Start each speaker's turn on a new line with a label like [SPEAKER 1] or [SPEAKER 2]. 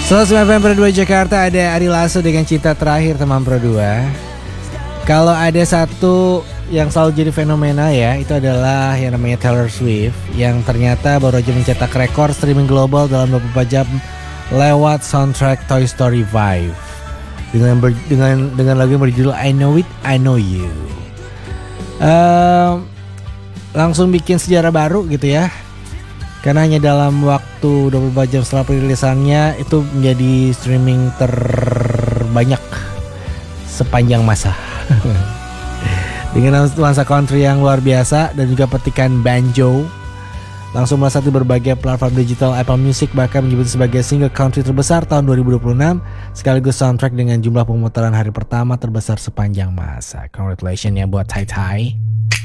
[SPEAKER 1] 109 FM Pro 2 Jakarta, ada Ari Lasso dengan Cinta Terakhir teman Pro 2. Kalau ada satu yang selalu jadi fenomena ya, itu adalah yang namanya Taylor Swift, yang ternyata baru aja mencetak rekor streaming global dalam 24 jam lewat soundtrack Toy Story 5 dengan lagu yang berjudul I Know It, I Know You. Langsung bikin sejarah baru gitu ya. Karena hanya dalam waktu 24 jam setelah perilisannya itu menjadi streaming terbanyak sepanjang masa. Dengan nuansa country yang luar biasa dan juga petikan banjo, langsung melesat di berbagai platform digital. Apple Music bahkan menyebut sebagai single country terbesar tahun 2026, sekaligus soundtrack dengan jumlah pemutaran hari pertama terbesar sepanjang masa. Congratulations ya buat Tai Tai.